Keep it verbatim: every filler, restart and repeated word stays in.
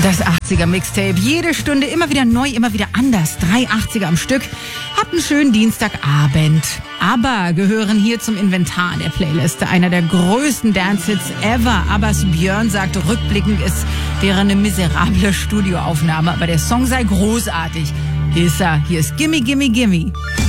Das achtziger-Mixtape. Jede Stunde immer wieder neu, immer wieder anders. Drei achtziger am Stück. Habt einen schönen Dienstagabend. ABBA gehören hier zum Inventar der Playliste. Einer der größten Dance-Hits ever. Abbas Björn sagt rückblickend, es wäre eine miserable Studioaufnahme, aber der Song sei großartig. Hier ist er. Hier ist Gimme, Gimme, Gimme.